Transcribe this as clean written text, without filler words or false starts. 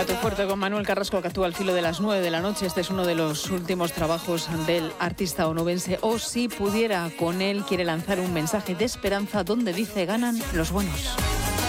Plato fuerte con Manuel Carrasco, que actúa al filo de las 9 de la noche. Este es uno de los últimos trabajos del artista onubense. O si pudiera, con él quiere lanzar un mensaje de esperanza donde dice: ganan los buenos.